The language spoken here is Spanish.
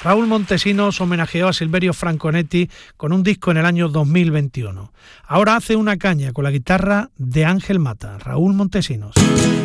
Raúl Montesinos homenajeó a Silverio Franconetti con un disco en el año 2021. Ahora hace una caña con la guitarra de Ángel Mata. Raúl Montesinos.